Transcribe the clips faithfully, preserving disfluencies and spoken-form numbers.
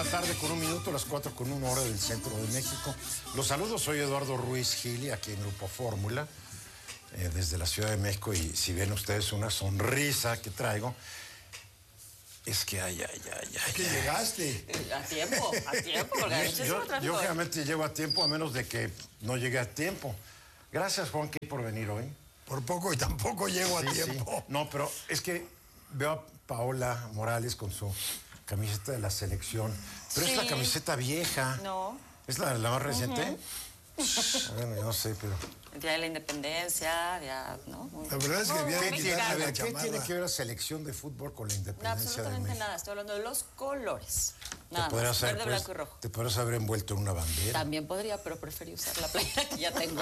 la tarde con un minuto, las cuatro con una hora del centro de México. Los saludos, soy Eduardo Ruiz Gili, aquí en Grupo Fórmula, eh, desde la Ciudad de México, y si ven ustedes una sonrisa que traigo, es que ay, ay, ay, ay. Es que llegaste. A tiempo, a tiempo, porque yo, yo, yo generalmente llego a tiempo, a menos de que no llegue a tiempo. Gracias, Juanqui, por venir hoy. Por poco y tampoco llego Sí, a tiempo. Sí. No, pero es que veo a Paola Morales con su camiseta de la selección. Pero sí. Es la camiseta vieja. No. ¿Es la, la más reciente? Uh-huh. Bueno, yo no sé, pero... El Día de la Independencia, ya, ¿no? Muy... La verdad es que había ¿Qué, que tiene, a ver, ¿qué chamarra. tiene que ver la selección de fútbol con la No, independencia de absolutamente México? nada. Estoy hablando de los colores. Nada Te más. haber, Verde, pues, blanco y rojo. Te podrías haber envuelto en una bandera. También podría, pero preferí usar la playera que ya tengo.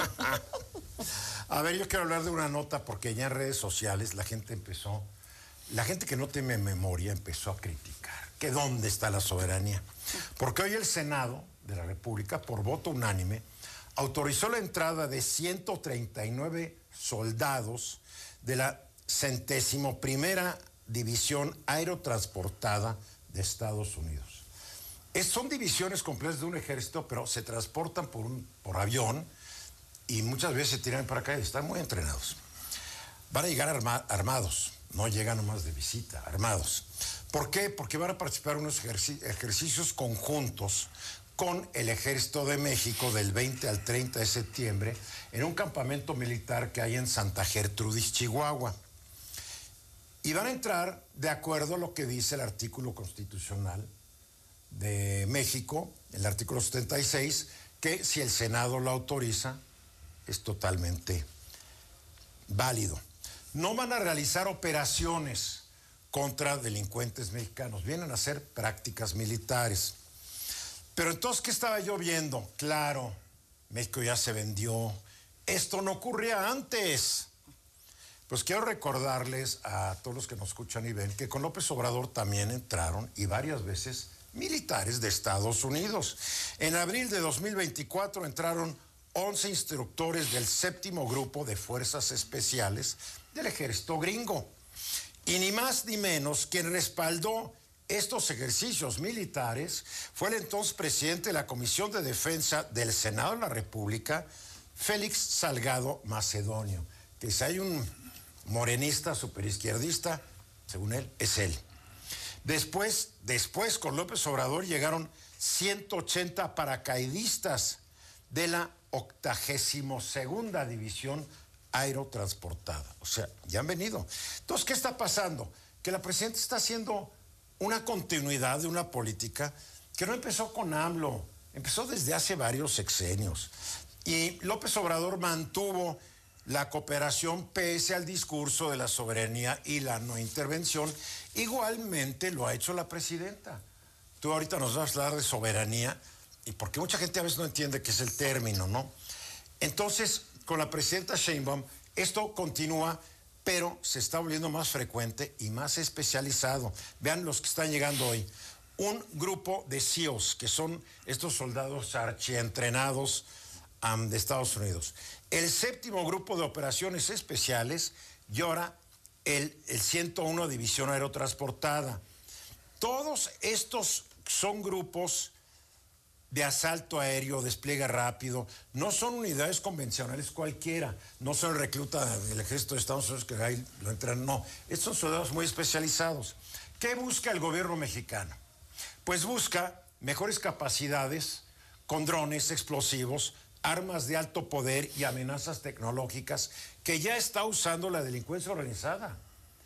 A ver, yo quiero hablar de una nota porque ya en redes sociales la gente empezó... La gente que no tiene memoria empezó a criticar que dónde está la soberanía. Porque hoy el Senado de la República, por voto unánime, autorizó la entrada de ciento treinta y nueve soldados de la centésimo primera División Aerotransportada de Estados Unidos. Es, son divisiones completas de un ejército, pero se transportan por, un, por avión y muchas veces se tiran para acá y están muy entrenados. Van a llegar arma, armados. No llegan nomás de visita, armados. ¿Por qué? Porque van a participar en unos ejerci ejercicios conjuntos con el Ejército de México del veinte al treinta de septiembre en un campamento militar que hay en Santa Gertrudis, Chihuahua. Y van a entrar de acuerdo a lo que dice el artículo constitucional de México, el artículo setenta y seis, que si el Senado lo autoriza, es totalmente válido. No van a realizar operaciones contra delincuentes mexicanos, vienen a hacer prácticas militares. Pero entonces, ¿qué estaba yo viendo? Claro, México ya se vendió. Esto no ocurría antes. Pues quiero recordarles a todos los que nos escuchan y ven que con López Obrador también entraron, y varias veces, militares de Estados Unidos. En abril de dos mil veinticuatro entraron once instructores del séptimo grupo de fuerzas especiales del ejército gringo. Y ni más ni menos, quien respaldó estos ejercicios militares fue el entonces presidente de la Comisión de Defensa del Senado de la República, Félix Salgado Macedonio, que si hay un morenista superizquierdista, según él, es él. Después, después con López Obrador llegaron ciento ochenta paracaidistas de la octagésimo segunda División Aerotransportada. O sea, ya han venido. Entonces, ¿qué está pasando? Que la presidenta está haciendo una continuidad de una política que no empezó con AMLO, empezó desde hace varios sexenios. Y López Obrador mantuvo la cooperación pese al discurso de la soberanía y la no intervención. Igualmente lo ha hecho la presidenta. Tú ahorita nos vas a hablar de soberanía, y porque mucha gente a veces no entiende qué es el término, ¿no? Entonces, con la presidenta Sheinbaum, esto continúa, pero se está volviendo más frecuente y más especializado. Vean los que están llegando hoy. Un grupo de C I Os, que son estos soldados archientrenados um, de Estados Unidos. El séptimo grupo de operaciones especiales y ahora el, el ciento uno División Aerotransportada. Todos estos son grupos de asalto aéreo, despliegue rápido, no son unidades convencionales cualquiera, no son el recluta del ejército de Estados Unidos que ahí lo entran, no, estos son soldados muy especializados. ¿Qué busca el gobierno mexicano? Pues busca mejores capacidades con drones, explosivos, armas de alto poder y amenazas tecnológicas que ya está usando la delincuencia organizada.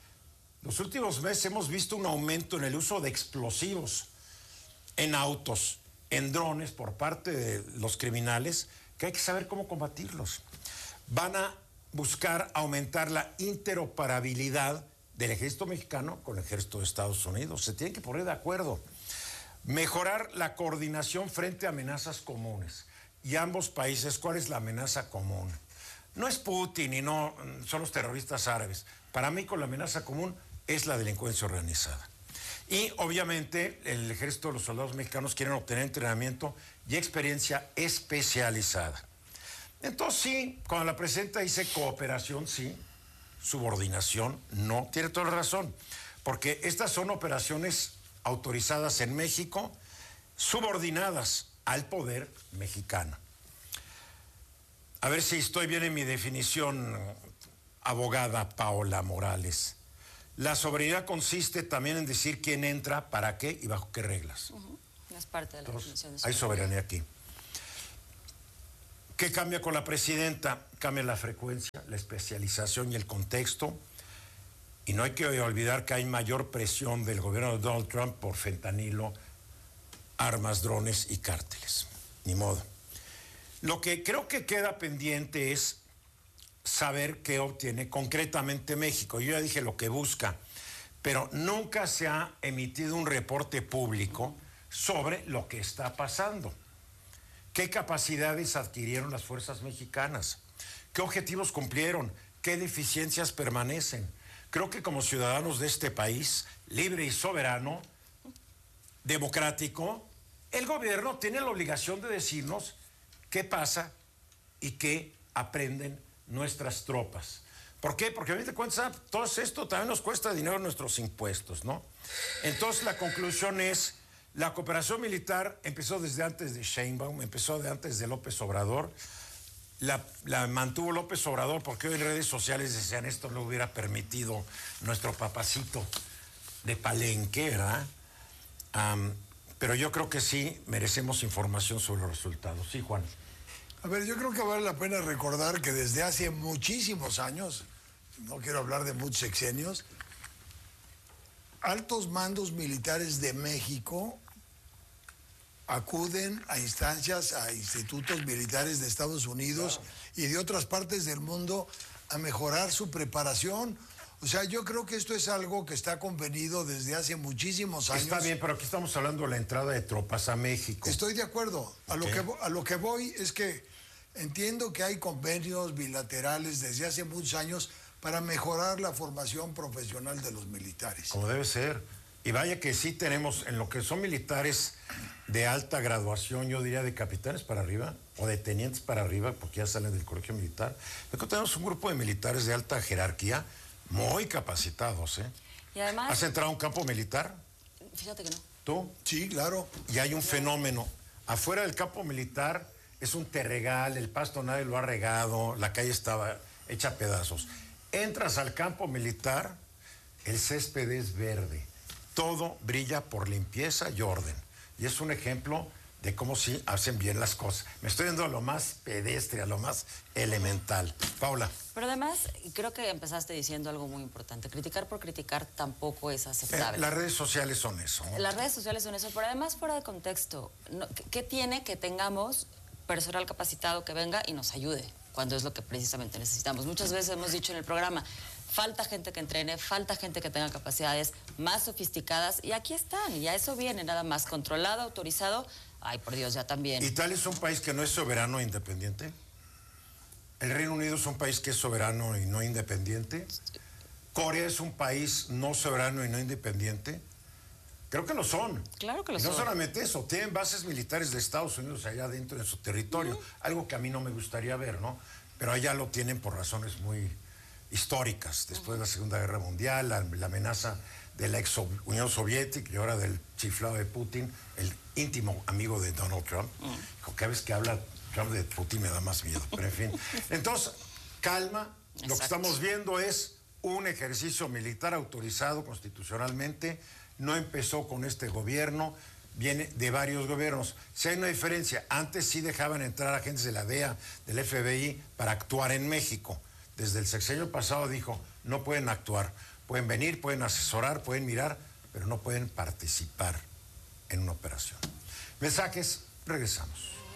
Los últimos meses hemos visto un aumento en el uso de explosivos en autos, en drones por parte de los criminales, que hay que saber cómo combatirlos. Van a buscar aumentar la interoperabilidad del ejército mexicano con el ejército de Estados Unidos. Se tienen que poner de acuerdo. Mejorar la coordinación frente a amenazas comunes. Y ambos países, ¿cuál es la amenaza común? No es Putin y no son los terroristas árabes. Para mí, con la amenaza común es la delincuencia organizada. Y obviamente el ejército de los soldados mexicanos quieren obtener entrenamiento y experiencia especializada. Entonces sí, cuando la presidenta dice cooperación, sí, subordinación, no, tiene toda la razón, porque estas son operaciones autorizadas en México subordinadas al poder mexicano. A ver si estoy bien en mi definición, abogada Paola Morales. La soberanía consiste también en decir quién entra, para qué y bajo qué reglas. Uh-huh. Es parte de la Entonces, definición de soberanía. hay soberanía aquí. ¿Qué cambia con la presidenta? Cambia la frecuencia, la especialización y el contexto. Y no hay que olvidar que hay mayor presión del gobierno de Donald Trump por fentanilo, armas, drones y cárteles. Ni modo. Lo que creo que queda pendiente es saber qué obtiene concretamente México. Yo ya dije lo que busca, pero nunca se ha emitido un reporte público sobre lo que está pasando. ¿Qué capacidades adquirieron las fuerzas mexicanas? ¿Qué objetivos cumplieron? ¿Qué deficiencias permanecen? Creo que como ciudadanos de este país, libre y soberano, democrático, el gobierno tiene la obligación de decirnos qué pasa y qué aprenden nuestras tropas. ¿Por qué? Porque a fin de cuentas todo esto también nos cuesta dinero en nuestros impuestos, ¿no? Entonces la conclusión es, la cooperación militar empezó desde antes de Sheinbaum, empezó de antes de López Obrador, la, la mantuvo López Obrador porque hoy en redes sociales decían esto lo hubiera permitido nuestro papacito de Palenque, ¿verdad? Um, pero yo creo que sí merecemos información sobre los resultados. Sí, Juan. A ver, yo creo que vale la pena recordar que desde hace muchísimos años, no quiero hablar de muchos sexenios, altos mandos militares de México acuden a instancias, a institutos militares de Estados Unidos y de otras partes del mundo a mejorar su preparación. O sea, yo creo que esto es algo que está convenido desde hace muchísimos años. Está bien, pero aquí estamos hablando de la entrada de tropas a México. Estoy de acuerdo. A, okay. lo que, a lo que voy es que entiendo que hay convenios bilaterales desde hace muchos años para mejorar la formación profesional de los militares. Como debe ser. Y vaya que sí tenemos, en lo que son militares de alta graduación, yo diría de capitanes para arriba, o de tenientes para arriba, porque ya salen del colegio militar. Creo que tenemos un grupo de militares de alta jerarquía muy capacitados, ¿eh? Y además... ¿Has entrado a un campo militar? Fíjate que no. ¿Tú? Sí, claro. Y hay un fenómeno. Afuera del campo militar es un terregal, el pasto nadie lo ha regado, la calle estaba hecha a pedazos. Entras al campo militar, el césped es verde. Todo brilla por limpieza y orden. Y es un ejemplo de cómo sí hacen bien las cosas. Me estoy yendo a lo más pedestre, a lo más elemental. Paula. Pero además, creo que empezaste diciendo algo muy importante. Criticar por criticar tampoco es aceptable. Eh, las redes sociales son eso, ¿no? Las redes sociales son eso, pero además fuera de contexto. No, ¿qué, ¿Qué tiene que tengamos personal capacitado que venga y nos ayude? Cuando es lo que precisamente necesitamos. Muchas veces hemos dicho en el programa, falta gente que entrene, falta gente que tenga capacidades más sofisticadas, y aquí están, y a eso viene, nada más controlado, autorizado. Ay, por Dios, ya también. ¿Italia es un país que no es soberano e independiente? ¿El Reino Unido es un país que es soberano y no independiente? ¿Corea es un país no soberano y no independiente? Creo que lo son. Claro que lo y son. No solamente eso, tienen bases militares de Estados Unidos allá dentro de su territorio, uh-huh. Algo que a mí no me gustaría ver, ¿no? Pero allá lo tienen por razones muy históricas, después uh-huh. de la Segunda Guerra Mundial, la, la amenaza de la ex Unión Soviética y ahora del chiflado de Putin, el íntimo amigo de Donald Trump. Uh-huh. Cada vez que habla Trump de Putin me da más miedo, pero en fin. Entonces, calma, exacto. Lo que estamos viendo es un ejercicio militar autorizado constitucionalmente. No empezó con este gobierno, viene de varios gobiernos. Si hay una diferencia, antes sí dejaban entrar agentes de la D E A, del F B I, para actuar en México. Desde el sexenio pasado dijo, no pueden actuar, pueden venir, pueden asesorar, pueden mirar, pero no pueden participar en una operación. Mensajes, regresamos.